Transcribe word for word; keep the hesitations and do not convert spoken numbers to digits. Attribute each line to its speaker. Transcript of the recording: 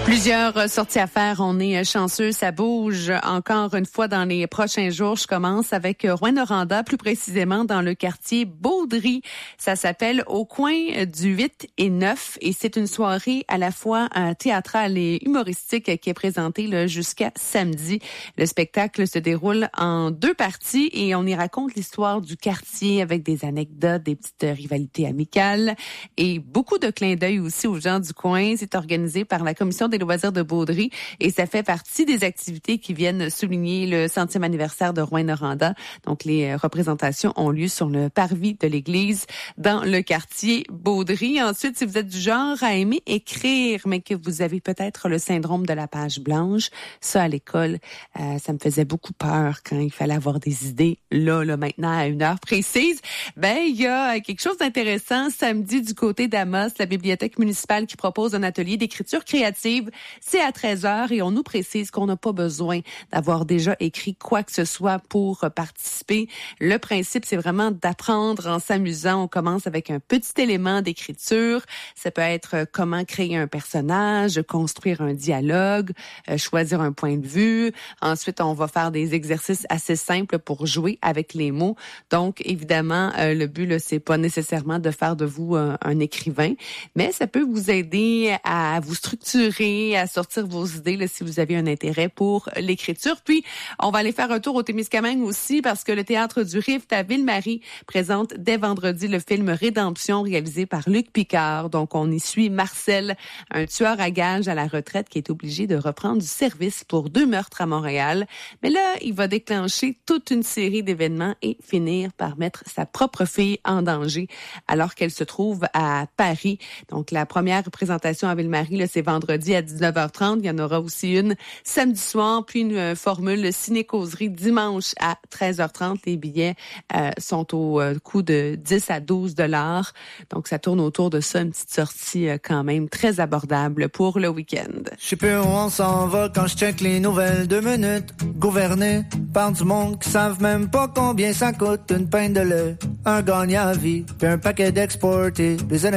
Speaker 1: Plusieurs sorties à faire. On est chanceux. Ça bouge encore une fois dans les prochains jours. Je commence avec Rouyn-Noranda, plus précisément dans le quartier Beaudry. Ça s'appelle Au coin du huit et neuf et c'est une soirée à la fois théâtrale et humoristique qui est présentée là, jusqu'à samedi. Le spectacle se déroule en deux parties et on y raconte l'histoire du quartier avec des anecdotes, des petites rivalités amicales et beaucoup de clins d'œil aussi aux gens du coin. C'est organisé par la commission des loisirs de Beaudry et ça fait partie des activités qui viennent souligner le centième anniversaire de Rouyn-Noranda. Donc, les représentations ont lieu sur le parvis de l'église dans le quartier Beaudry. Ensuite, si vous êtes du genre à aimer écrire, mais que vous avez peut-être le syndrome de la page blanche, ça à l'école, euh, ça me faisait beaucoup peur quand il fallait avoir des idées là, là, maintenant, à une heure précise. Ben, il y a quelque chose d'intéressant samedi du côté d'Amos, la bibliothèque municipale qui propose un atelier d'écriture créative. C'est à treize heures et on nous précise qu'on n'a pas besoin d'avoir déjà écrit quoi que ce soit pour participer. Le principe, c'est vraiment d'apprendre en s'amusant. On commence avec un petit élément d'écriture. Ça peut être comment créer un personnage, construire un dialogue, euh, choisir un point de vue. Ensuite, on va faire des exercices assez simples pour jouer avec les mots. Donc, évidemment, euh, le but, là, c'est pas nécessairement de faire de vous un, un écrivain, mais ça peut vous aider à vous structurer, à sortir vos idées là, si vous avez un intérêt pour l'écriture. Puis, on va aller faire un tour au Témiscamingue aussi parce que le Théâtre du Rift à Ville-Marie présente dès vendredi le film Rédemption réalisé par Luc Picard. Donc, on y suit Marcel, un tueur à gages à la retraite qui est obligé de reprendre du service pour deux meurtres à Montréal. Mais là, il va déclencher toute une série d'événements et finir par mettre sa propre fille en danger alors qu'elle se trouve à Paris. Donc, la première représentation à Ville-Marie, là, c'est vendredi à dix-neuf heures trente. Il y en aura aussi une samedi soir, puis une euh, formule ciné-causerie dimanche à treize heures trente. Les billets euh, sont au euh, coût de dix à douze dollars. Donc, ça tourne autour de ça, une petite sortie euh, quand même très abordable pour le week-end.
Speaker 2: Je sais plus où on s'en va quand je check les nouvelles deux minutes. Gouverné par du monde qui savent même pas combien ça coûte une pinte de lait. Un gagnant à vie, puis un paquet d'exportés. Des